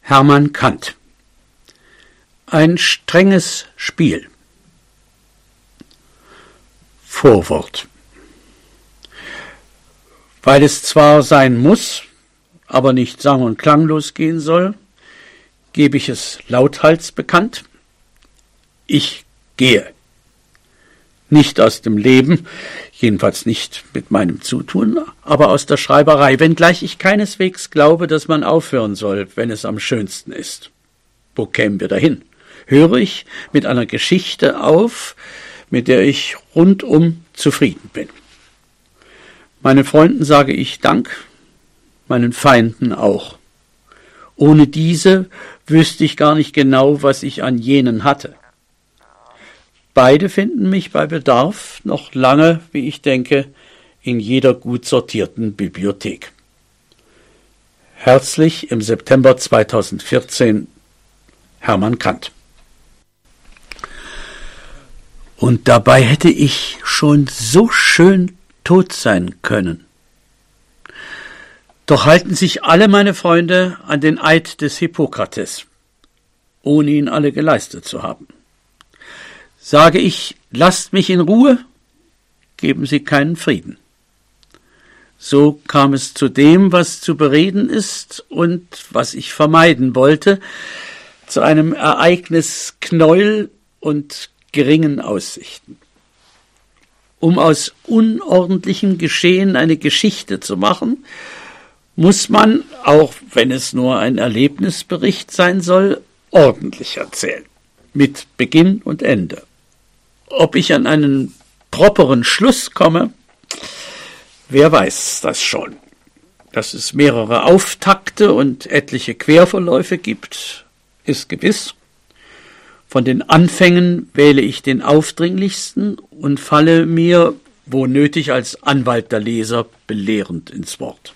Hermann Kant. Ein strenges Spiel. Vorwort. Weil es zwar sein muss, aber nicht sang- und klanglos gehen soll, gebe ich es lauthals bekannt. Ich gehe. Nicht aus dem Leben, jedenfalls nicht mit meinem Zutun, aber aus der Schreiberei, wenngleich ich keineswegs glaube, dass man aufhören soll, wenn es am schönsten ist. Wo kämen wir dahin? Höre ich mit einer Geschichte auf, mit der ich rundum zufrieden bin. Meinen Freunden sage ich Dank, meinen Feinden auch. Ohne diese wüsste ich gar nicht genau, was ich an jenen hatte. Beide finden mich bei Bedarf noch lange, wie ich denke, in jeder gut sortierten Bibliothek. Herzlich im September 2014, Hermann Kant. Und dabei hätte ich schon so schön tot sein können. Doch halten sich alle meine Freunde an den Eid des Hippokrates, ohne ihn alle geleistet zu haben. Sage ich, lasst mich in Ruhe, geben sie keinen Frieden. So kam es zu dem, was zu bereden ist und was ich vermeiden wollte, zu einem Ereignis Knäuel und geringen Aussichten. Um aus unordentlichem Geschehen eine Geschichte zu machen, muss man, auch wenn es nur ein Erlebnisbericht sein soll, ordentlich erzählen, mit Beginn und Ende. Ob ich an einen properen Schluss komme, wer weiß das schon. Dass es mehrere Auftakte und etliche Querverläufe gibt, ist gewiss. Von den Anfängen wähle ich den aufdringlichsten und falle mir, wo nötig als Anwalt der Leser, belehrend ins Wort.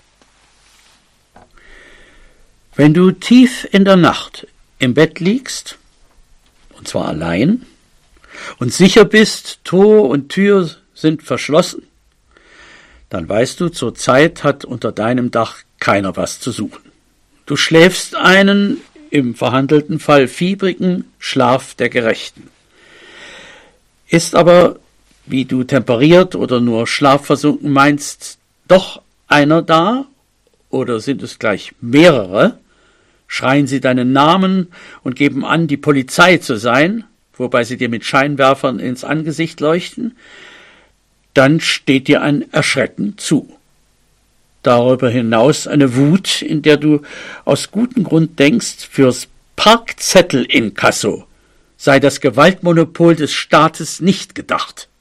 Wenn du tief in der Nacht im Bett liegst, und zwar allein, und sicher bist, Tor und Tür sind verschlossen, dann weißt du, zur Zeit hat unter deinem Dach keiner was zu suchen. Du schläfst einen, im verhandelten Fall fiebrigen Schlaf der Gerechten. Ist aber, wie du temperiert oder nur schlafversunken meinst, doch einer da, oder sind es gleich mehrere, schreien sie deinen Namen und geben an, die Polizei zu sein, wobei sie dir mit Scheinwerfern ins Angesicht leuchten, dann steht dir ein Erschrecken zu. Darüber hinaus eine Wut, in der du aus gutem Grund denkst, fürs Parkzettelinkasso sei das Gewaltmonopol des Staates nicht gedacht.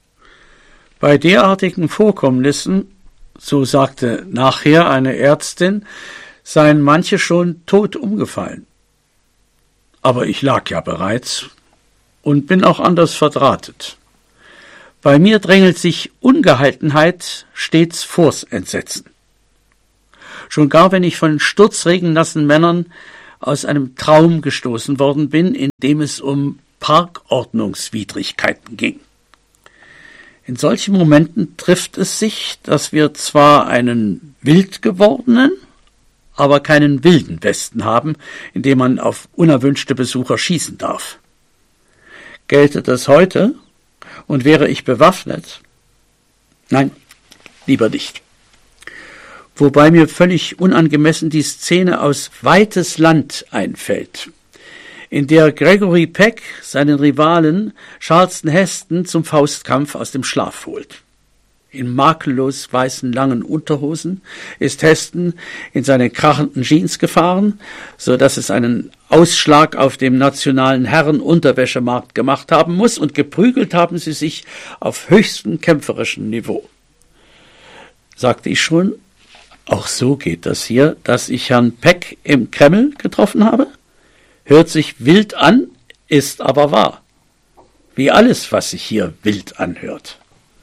Bei derartigen Vorkommnissen, so sagte nachher eine Ärztin, seien manche schon tot umgefallen. Aber ich lag ja bereits und bin auch anders verdrahtet. Bei mir drängelt sich Ungehaltenheit stets vors Entsetzen. Schon gar wenn ich von sturzregennassen Männern aus einem Traum gestoßen worden bin, in dem es um Parkordnungswidrigkeiten ging. In solchen Momenten trifft es sich, dass wir zwar einen wild gewordenen, aber keinen wilden Westen haben, in dem man auf unerwünschte Besucher schießen darf. Gelte das heute und wäre ich bewaffnet? Nein, lieber nicht. Wobei mir völlig unangemessen die Szene aus Weites Land einfällt, in der Gregory Peck seinen Rivalen Charleston Heston zum Faustkampf aus dem Schlaf holt. In makellos weißen langen Unterhosen ist Heston in seine krachenden Jeans gefahren, so dass es einen Ausschlag auf dem nationalen Herrenunterwäschemarkt gemacht haben muss, und geprügelt haben sie sich auf höchstem kämpferischen Niveau. Sagte ich schon, auch so geht das hier, dass ich Herrn Peck im Kreml getroffen habe? Hört sich wild an, ist aber wahr. Wie alles, was sich hier wild anhört.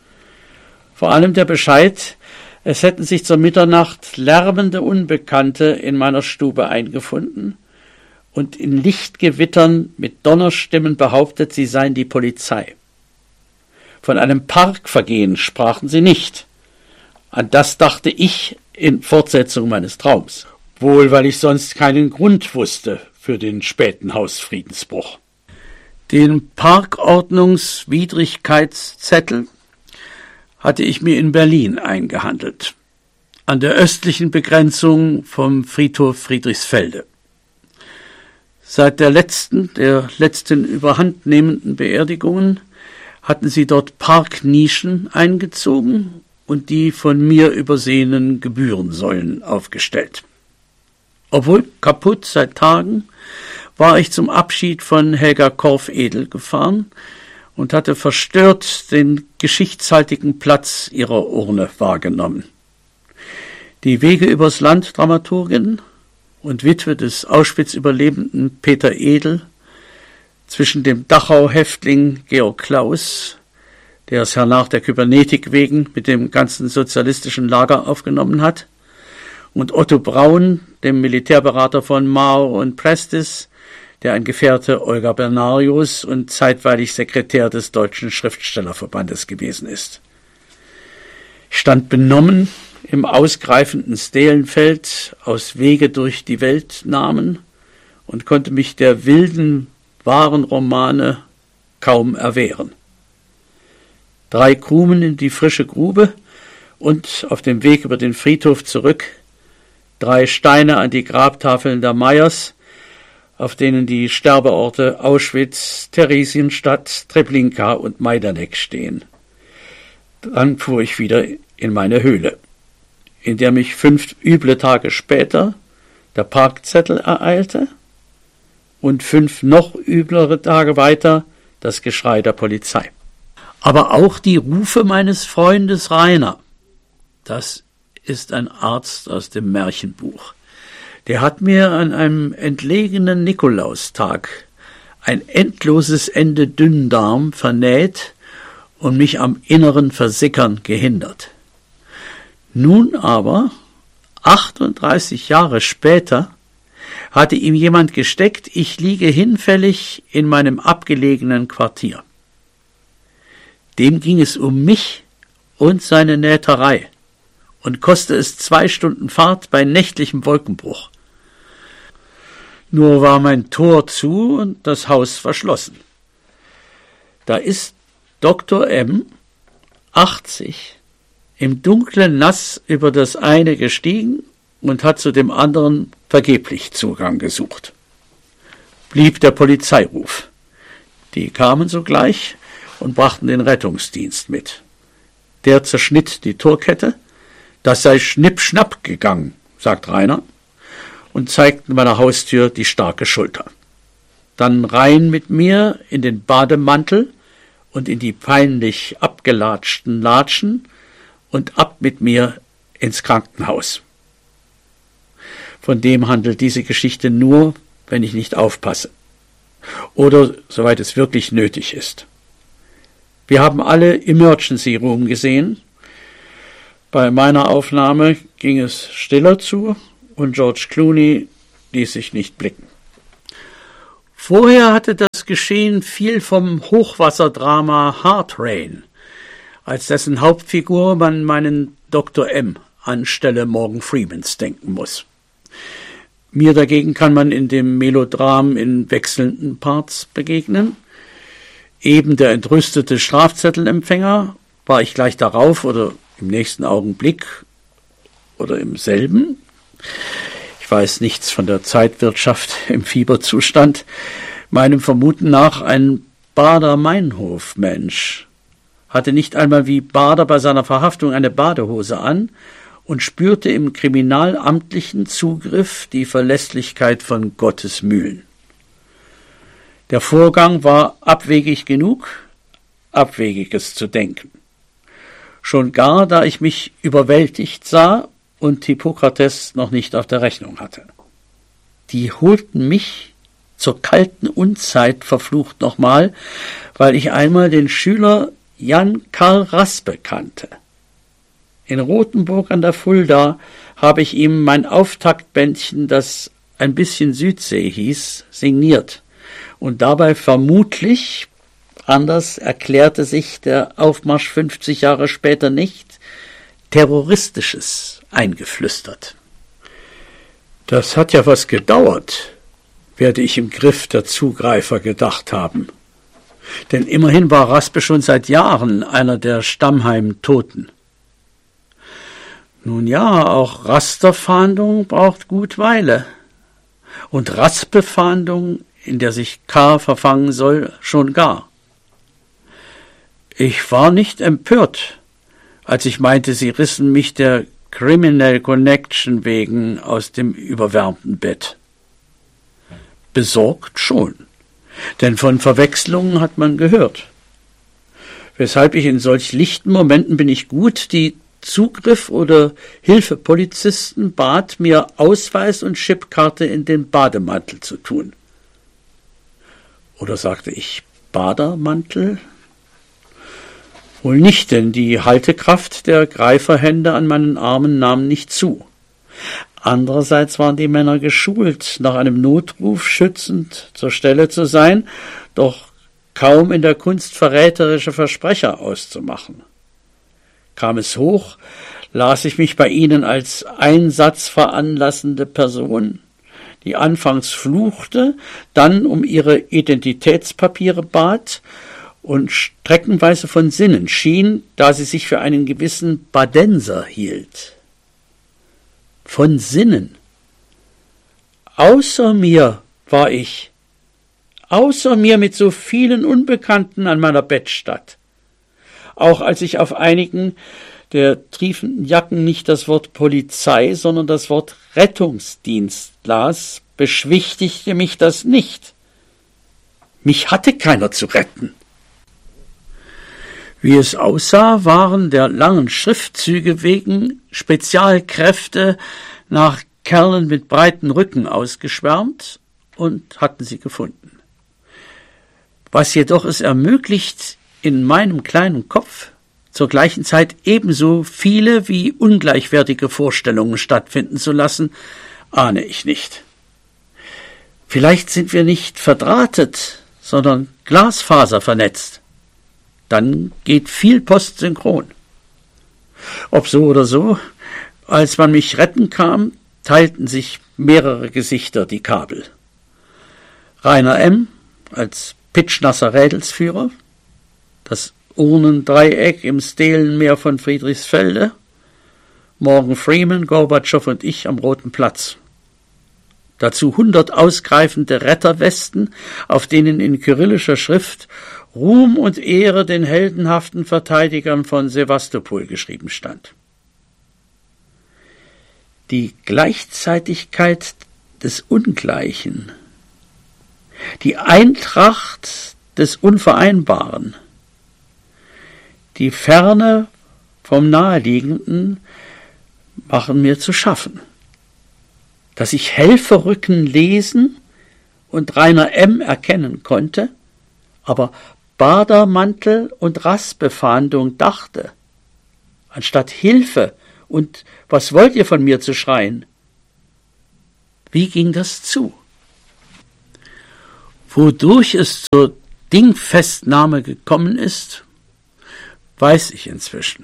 Vor allem der Bescheid, es hätten sich zur Mitternacht lärmende Unbekannte in meiner Stube eingefunden und in Lichtgewittern mit Donnerstimmen behauptet, sie seien die Polizei. Von einem Parkvergehen sprachen sie nicht. An das dachte ich in Fortsetzung meines Traums. wohl weil ich sonst keinen Grund wusste für den späten Hausfriedensbruch. Den Parkordnungswidrigkeitszettel hatte ich mir in Berlin eingehandelt, an der östlichen Begrenzung vom Friedhof Friedrichsfelde. Seit der letzten überhandnehmenden Beerdigungen hatten sie dort Parknischen eingezogen und die von mir übersehenen Gebührensäulen aufgestellt. Obwohl kaputt seit Tagen, war ich zum Abschied von Helga Korff-Edel gefahren und hatte verstört den geschichtshaltigen Platz ihrer Urne wahrgenommen. Die Wege übers Land Dramaturgin und Witwe des Auschwitz-Überlebenden Peter Edel, zwischen dem Dachau-Häftling Georg Klaus, der es hernach der Kybernetik wegen mit dem ganzen sozialistischen Lager aufgenommen hat, und Otto Braun, dem Militärberater von Mao und Prestes, der ein Gefährte Olga Bernarius und zeitweilig Sekretär des Deutschen Schriftstellerverbandes gewesen ist. Ich stand benommen im ausgreifenden Stelenfeld aus Wege durch die Welt nahmen und konnte mich der wilden, wahren Romane kaum erwehren. 3 Krumen in die frische Grube und auf dem Weg über den Friedhof zurück 3 Steine an die Grabtafeln der Meyers, auf denen die Sterbeorte Auschwitz, Theresienstadt, Treblinka und Majdanek stehen. Dann fuhr ich wieder in meine Höhle, in der mich 5 üble Tage später der Parkzettel ereilte und 5 noch üblere Tage weiter das Geschrei der Polizei. Aber auch die Rufe meines Freundes Rainer, das ist ein Arzt aus dem Märchenbuch. Der hat mir an einem entlegenen Nikolaustag ein endloses Ende Dünndarm vernäht und mich am inneren Versickern gehindert. Nun aber, 38 Jahre später, hatte ihm jemand gesteckt, ich liege hinfällig in meinem abgelegenen Quartier. Dem ging es um mich und seine Nähterei und koste es 2 Stunden Fahrt bei nächtlichem Wolkenbruch. Nur war mein Tor zu und das Haus verschlossen. Da ist Dr. M., 80, im dunklen Nass über das eine gestiegen und hat zu dem anderen vergeblich Zugang gesucht. Blieb der Polizeiruf. Die kamen sogleich und brachten den Rettungsdienst mit. Der zerschnitt die Torkette. Das sei schnipp-schnapp gegangen, sagt Rainer, und zeigt meiner Haustür die starke Schulter. Dann rein mit mir in den Bademantel und in die peinlich abgelatschten Latschen und ab mit mir ins Krankenhaus. Von dem handelt diese Geschichte nur, wenn ich nicht aufpasse. Oder soweit es wirklich nötig ist. Wir haben alle Emergency Room gesehen. Bei meiner Aufnahme ging es stiller zu und George Clooney ließ sich nicht blicken. Vorher hatte das Geschehen viel vom Hochwasserdrama Hard Rain, als dessen Hauptfigur man meinen Dr. M. anstelle Morgan Freemans denken muss. Mir dagegen kann man in dem Melodram in wechselnden Parts begegnen. Eben der entrüstete Strafzettelempfänger, war ich gleich darauf oder im nächsten Augenblick oder im selben. Ich weiß nichts von der Zeitwirtschaft im Fieberzustand. Meinem Vermuten nach ein Bader-Meinhof-Mensch. Hatte nicht einmal wie Bader bei seiner Verhaftung eine Badehose an und spürte im kriminalamtlichen Zugriff die Verlässlichkeit von Gottes Mühlen. Der Vorgang war abwegig genug, Abwegiges zu denken. Schon gar, da ich mich überwältigt sah und Hippokrates noch nicht auf der Rechnung hatte. Die holten mich zur kalten Unzeit verflucht nochmal, weil ich einmal den Schüler Jan Karl Raspe kannte. In Rothenburg an der Fulda habe ich ihm mein Auftaktbändchen, das ein bisschen Südsee hieß, signiert und dabei vermutlich, anders erklärte sich der Aufmarsch 50 Jahre später nicht, Terroristisches eingeflüstert. Das hat ja was gedauert, werde ich im Griff der Zugreifer gedacht haben. Denn immerhin war Raspe schon seit Jahren einer der Stammheim-Toten. Nun ja, auch Rasterfahndung braucht gut Weile. Und Raspefahndung, in der sich K. verfangen soll, schon gar. Ich war nicht empört, als ich meinte, sie rissen mich der Criminal Connection wegen aus dem überwärmten Bett. Besorgt schon, denn von Verwechslungen hat man gehört. Weshalb ich in solch lichten Momenten bin ich gut, die Zugriff- oder Hilfepolizisten bat, mir Ausweis und Chipkarte in den Bademantel zu tun. Oder sagte ich Badermantel? Wohl nicht, denn die Haltekraft der Greiferhände an meinen Armen nahm nicht zu. Andererseits waren die Männer geschult, nach einem Notruf schützend zur Stelle zu sein, doch kaum in der Kunst verräterische Versprecher auszumachen. Kam es hoch, las ich mich bei ihnen als einsatzveranlassende Person, die anfangs fluchte, dann um ihre Identitätspapiere bat und streckenweise von Sinnen schien, da sie sich für einen gewissen Badenser hielt. Von Sinnen. Außer mir war ich, außer mir mit so vielen Unbekannten an meiner Bettstatt. Auch als ich auf einigen der triefenden Jacken nicht das Wort Polizei, sondern das Wort Rettungsdienst las, beschwichtigte mich das nicht. Mich hatte keiner zu retten. Wie es aussah, waren der langen Schriftzüge wegen Spezialkräfte nach Kerlen mit breiten Rücken ausgeschwärmt und hatten sie gefunden. Was jedoch es ermöglicht, in meinem kleinen Kopf zur gleichen Zeit ebenso viele wie ungleichwertige Vorstellungen stattfinden zu lassen, ahne ich nicht. Vielleicht sind wir nicht verdrahtet, sondern glasfaservernetzt. Dann geht viel Post synchron. Ob so oder so, als man mich retten kam, teilten sich mehrere Gesichter die Kabel. Rainer M. als pitschnasser Rädelsführer, das Urnendreieck im Stelenmeer von Friedrichsfelde, Morgan Freeman, Gorbatschow und ich am Roten Platz. Dazu 100 ausgreifende Retterwesten, auf denen in kyrillischer Schrift Ruhm und Ehre den heldenhaften Verteidigern von Sevastopol geschrieben stand. Die Gleichzeitigkeit des Ungleichen, die Eintracht des Unvereinbaren, die Ferne vom Naheliegenden machen mir zu schaffen. Dass ich Helferrücken lesen und Rainer M. erkennen konnte, aber Badermantel und Raspefahndung dachte, anstatt Hilfe und was wollt ihr von mir zu schreien. Wie ging das zu? Wodurch es zur Dingfestnahme gekommen ist, weiß ich inzwischen.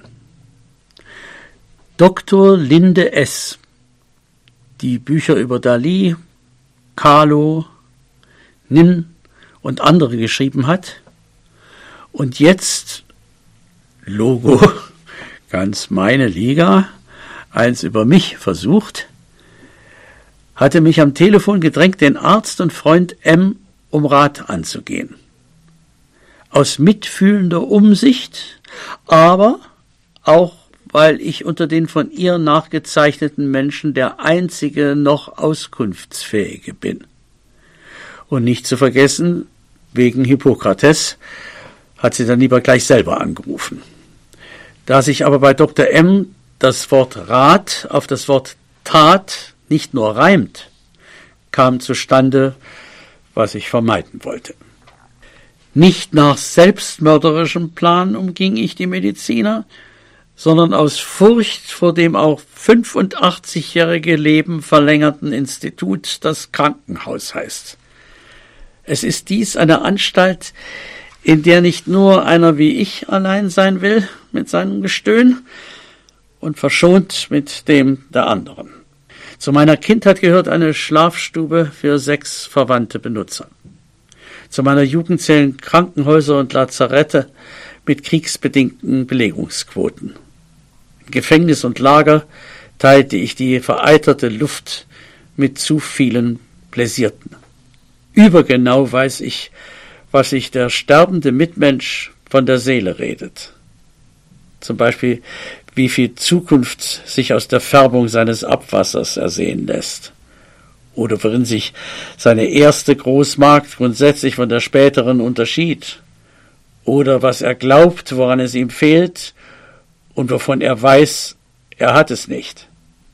Dr. Linde S., die Bücher über Dalí, Kahlo, Nin und andere geschrieben hat und jetzt, Logo, ganz meine Liga, eins über mich versucht, hatte mich am Telefon gedrängt, den Arzt und Freund M. um Rat anzugehen. Aus mitfühlender Umsicht, aber auch, weil ich unter den von ihr nachgezeichneten Menschen der einzige noch Auskunftsfähige bin. Und nicht zu vergessen, wegen Hippokrates hat sie dann lieber gleich selber angerufen. Da sich aber bei Dr. M. das Wort Rat auf das Wort Tat nicht nur reimt, kam zustande, was ich vermeiden wollte. Nicht nach selbstmörderischem Plan umging ich die Mediziner, sondern aus Furcht vor dem auch 85-jährige Leben verlängerten Institut, das Krankenhaus heißt. Es ist dies eine Anstalt, in der nicht nur einer wie ich allein sein will mit seinem Gestöhn und verschont mit dem der anderen. Zu meiner Kindheit gehört eine Schlafstube für 6 verwandte Benutzer. Zu meiner Jugend zählen Krankenhäuser und Lazarette mit kriegsbedingten Belegungsquoten. In Gefängnis und Lager teilte ich die vereiterte Luft mit zu vielen Bläsierten. Übergenau weiß ich, was sich der sterbende Mitmensch von der Seele redet. Zum Beispiel, wie viel Zukunft sich aus der Färbung seines Abwassers ersehen lässt. Oder worin sich seine erste Großmagd grundsätzlich von der späteren unterschied. Oder was er glaubt, woran es ihm fehlt und wovon er weiß, er hat es nicht.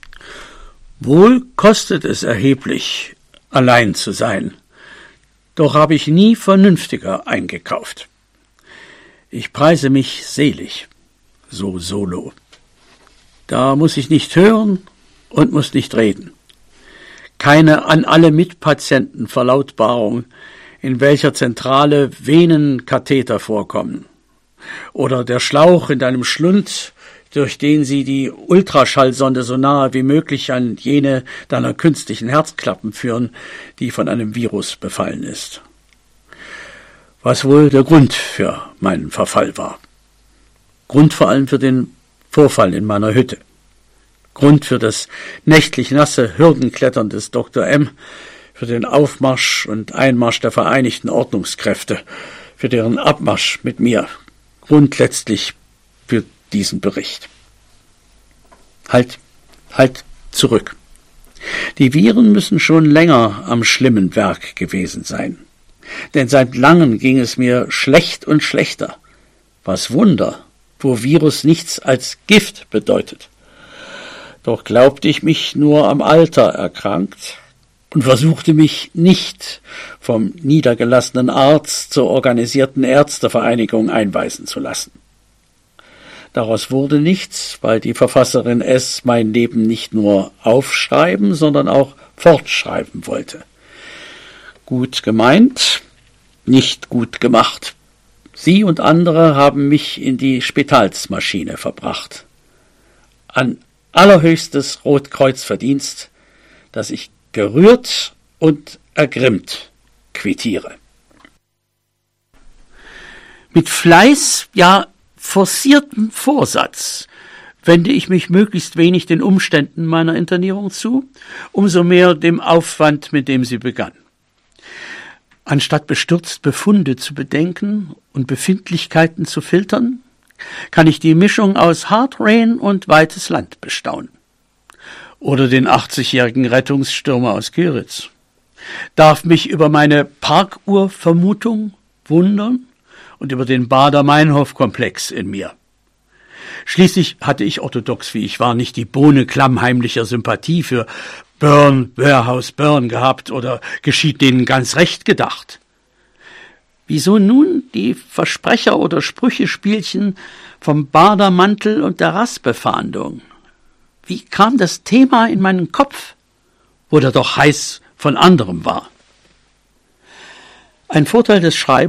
Wohl kostet es erheblich, allein zu sein, doch habe ich nie vernünftiger eingekauft. Ich preise mich selig, so solo. Da muss ich nicht hören und muss nicht reden. Keine an alle Mitpatienten Verlautbarung, in welcher zentrale Venenkatheter vorkommen. Oder der Schlauch in deinem Schlund, durch den sie die Ultraschallsonde so nahe wie möglich an jene deiner künstlichen Herzklappen führen, die von einem Virus befallen ist. Was wohl der Grund für meinen Verfall war. Grund vor allem für den Vorfall in meiner Hütte. Grund für das nächtlich nasse Hürdenklettern des Dr. M., für den Aufmarsch und Einmarsch der Vereinigten Ordnungskräfte, für deren Abmarsch mit mir. Grund letztlich für diesen Bericht. Halt zurück. Die Viren müssen schon länger am schlimmen Werk gewesen sein. Denn seit langem ging es mir schlecht und schlechter. Was Wunder, wo Virus nichts als Gift bedeutet. Doch glaubte ich mich nur am Alter erkrankt und versuchte mich nicht vom niedergelassenen Arzt zur organisierten Ärztevereinigung einweisen zu lassen. Daraus wurde nichts, weil die Verfasserin S. mein Leben nicht nur aufschreiben, sondern auch fortschreiben wollte. Gut gemeint, nicht gut gemacht. Sie und andere haben mich in die Spitalsmaschine verbracht. An allerhöchstes Rotkreuzverdienst, dass ich gerührt und ergrimmt quittiere. Mit Fleiß, ja forciertem Vorsatz, wende ich mich möglichst wenig den Umständen meiner Internierung zu, umso mehr dem Aufwand, mit dem sie begann. Anstatt bestürzt Befunde zu bedenken und Befindlichkeiten zu filtern, kann ich die Mischung aus Hard Rain und weites Land bestaunen. Oder den 80-jährigen Rettungsstürmer aus Köritz. Darf mich über meine Parkuhrvermutung wundern und über den Baader-Meinhof-Komplex in mir. Schließlich hatte ich, orthodox wie ich war, nicht die Bohne klammheimlicher Sympathie für Burn, Warehouse Burn gehabt oder geschieht denen ganz recht gedacht. Wieso nun die Versprecher- oder Sprüchespielchen vom Badermantel und der Raspefahndung? Wie kam das Thema in meinen Kopf, wo der doch heiß von anderem war? Ein Vorteil des Schreibens